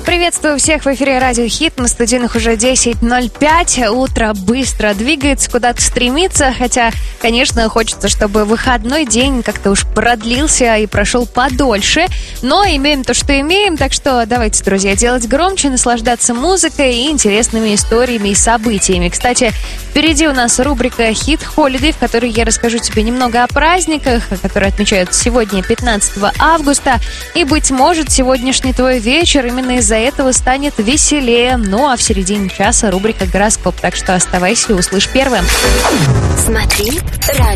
Приветствую всех в эфире Радио Хит. На студийных уже 10:05. Утро быстро двигается, куда-то стремится. Хотя, конечно, хочется, чтобы выходной день как-то уж продлился и прошел подольше. Но имеем то, что имеем. Так что давайте, друзья, делать громче, наслаждаться музыкой и интересными историями и событиями. Кстати, впереди у нас рубрика «Хит Холидей», в которой я расскажу тебе немного о праздниках, которые отмечаются сегодня, 15 августа. И, быть может, сегодняшний твой вечер именно из-за этого станет веселее. Ну, а в середине часа рубрика «Гороскоп». Так что оставайся и услышь первым. Смотри, радио.